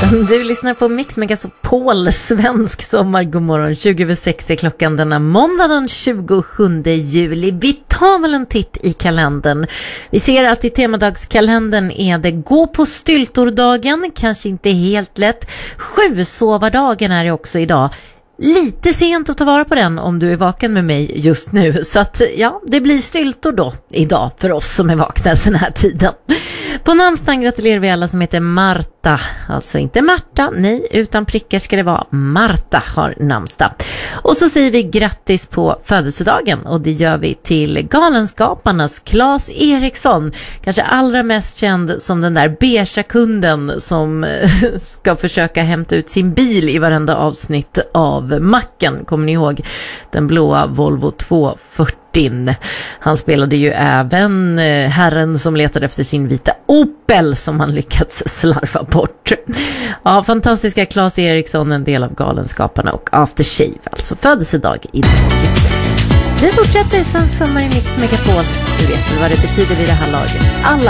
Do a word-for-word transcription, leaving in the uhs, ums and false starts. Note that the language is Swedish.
Du lyssnar på Mix Megapol, svensk sommar. God morgon, tjugo över sex är klockan denna måndag den tjugosjunde juli. Vi tar väl en titt i kalendern. Vi ser att i temadagskalendern är det gå på styltordagen, kanske inte helt lätt. Sjusovardagen är det också idag. Lite sent att ta vara på den om du är vaken med mig just nu. Så att ja, det blir styltor då idag för oss som är vakna den här tiden. På namnsdagen gratulerar vi alla som heter Marta. Alltså inte Marta, nej, utan prickar ska det vara. Marta har namnsdag. Och så säger vi grattis på födelsedagen. Och det gör vi till Galenskaparnas Claes Eriksson. Kanske allra mest känd som den där beiga kunden som ska försöka hämta ut sin bil i varenda avsnitt av Macken. Kommer ni ihåg den blåa Volvo tvåhundrafyrtio? Han spelade ju även herren som letade efter sin vita Opel som han lyckats slarva bort. Ja, fantastiska Claes Eriksson, en del av Galenskaparna och After Shave, alltså födelsedag idag. Vi fortsätter i svensk sommar i Mix Megapol. Du vet väl vad det betyder vid det här laget. Alla